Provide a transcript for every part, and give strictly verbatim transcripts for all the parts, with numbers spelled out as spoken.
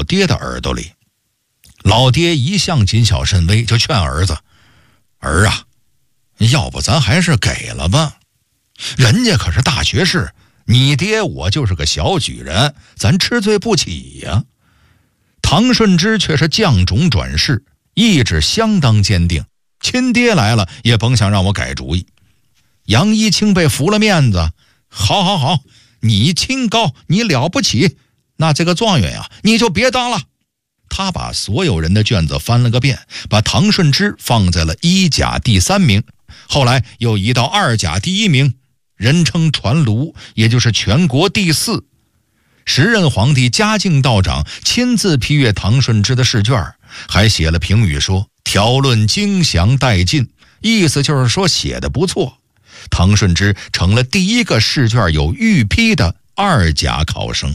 老爹的耳朵里。老爹一向谨小慎微，就劝儿子：儿啊，要不咱还是给了吧，人家可是大学士，你爹我就是个小举人，咱吃罪不起呀。唐顺之却是降种转世，意志相当坚定，亲爹来了也甭想让我改主意。杨一清被服了面子，好好好，你清高，你了不起，那这个状元呀，你就别当了。他把所有人的卷子翻了个遍，把唐顺之放在了一甲第三名，后来又移到二甲第一名，人称传卢，也就是全国第四。时任皇帝嘉靖道长亲自批阅唐顺之的试卷，还写了评语说条论精详带劲，意思就是说写得不错。唐顺之成了第一个试卷有预批的二甲考生。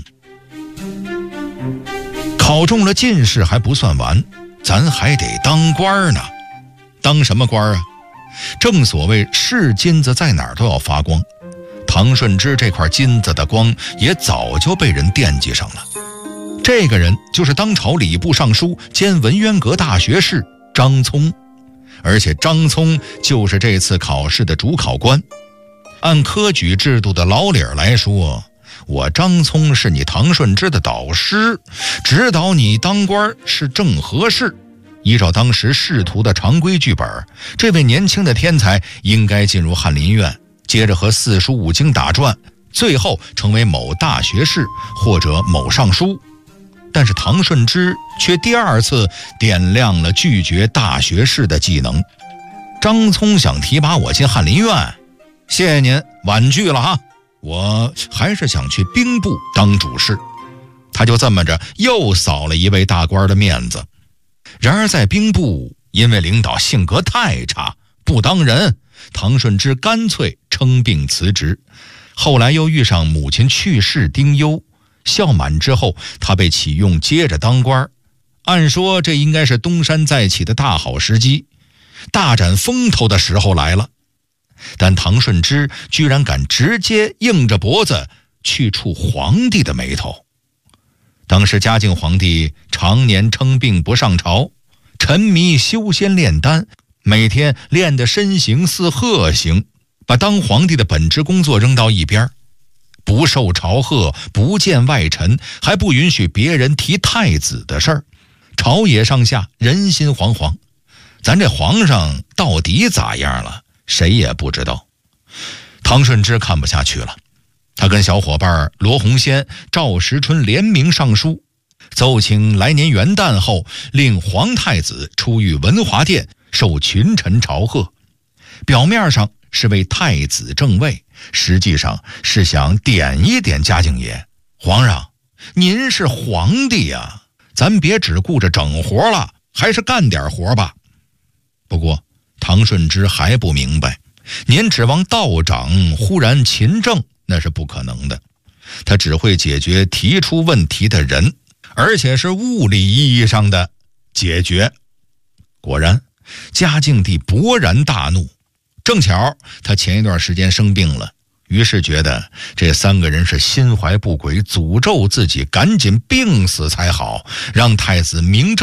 考中了进士还不算完，咱还得当官呢。当什么官啊？正所谓是金子在哪儿都要发光，唐顺之这块金子的光也早就被人惦记上了。这个人就是当朝礼部尚书兼文渊阁大学士张聪，而且张聪就是这次考试的主考官。按科举制度的老理儿来说，我张聪是你唐顺之的导师，指导你当官是正合适。依照当时仕途的常规剧本，这位年轻的天才应该进入翰林院，接着和四书五经打转，最后成为某大学士或者某尚书。但是唐顺之却第二次点亮了拒绝大学士的技能。张聪想提拔我进翰林院，谢谢您，婉拒了哈，我还是想去兵部当主事。他就这么着又扫了一位大官的面子。然而在兵部，因为领导性格太差，不当人，唐顺之干脆称病辞职。后来又遇上母亲去世丁忧，孝满之后他被启用接着当官。按说这应该是东山再起的大好时机，大展风头的时候来了。但唐顺之居然敢直接硬着脖子去触皇帝的眉头。当时嘉靖皇帝常年称病不上朝，沉迷修仙炼丹，每天练得身形似鹤形，把当皇帝的本职工作扔到一边，不受朝贺，不见外臣，还不允许别人提太子的事儿。朝野上下人心惶惶，咱这皇上到底咋样了，谁也不知道。唐顺之看不下去了，他跟小伙伴罗洪先、赵时春联名上书，奏请来年元旦后令皇太子出御文华殿，受群臣朝贺。表面上是为太子正位，实际上是想点一点嘉靖爷，皇上您是皇帝呀，咱别只顾着整活了，还是干点活吧。不过唐顺之还不明白，您指望道长忽然勤政那是不可能的，他只会解决提出问题的人，而且是物理意义上的解决。果然嘉靖帝勃然大怒，正巧他前一段时间生病了，于是觉得这三个人是心怀不轨，诅咒自己赶紧病死才好，让太子名正